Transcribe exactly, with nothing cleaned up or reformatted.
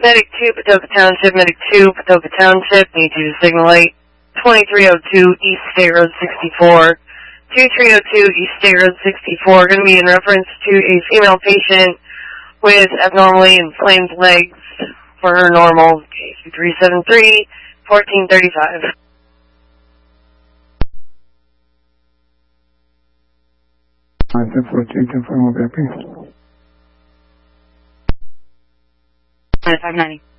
Medic two, Patoka Township, Medic two, Patoka Township, need you to signal eight, twenty-three oh two East State Road sixty-four. twenty-three oh two East State Road sixty-four, going to be in reference to a female patient with abnormally inflamed legs for her normal, case three seven three, fourteen thirty-five. nine fourteen, confirm, okay, please. five ninety.